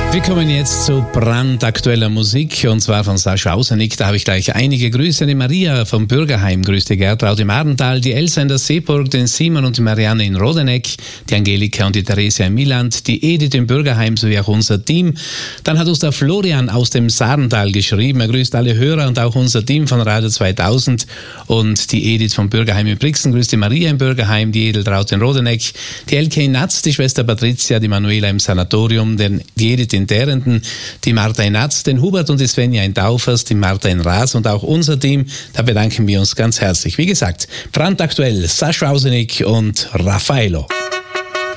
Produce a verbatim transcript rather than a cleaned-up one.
Wir kommen jetzt zu brandaktueller Musik, und zwar von Sascha Ausenig. Da habe ich gleich einige Grüße. Die Maria vom Bürgerheim grüßt die Gertraud im Arntal, die Elsa in der Seeburg, den Simon und die Marianne in Rodeneck, die Angelika und die Theresia in Miland, die Edith im Bürgerheim sowie auch unser Team. Dann hat uns der Florian aus dem Sarental geschrieben. Er grüßt alle Hörer und auch unser Team von Radio zweitausend. Und die Edith vom Bürgerheim in Brixen grüßt die Maria im Bürgerheim, die Edeltraut in Rodeneck, die Elke in Natz, die Schwester Patricia, die Manuela im Sanatorium, den, die Edith in Derenden, die Martha in Natz, den Hubert und die Svenja in Taufers, die Martha in Raas und auch unser Team. Da bedanken wir uns ganz herzlich. Wie gesagt, brandaktuell Sascha Ausenig und Raffaello.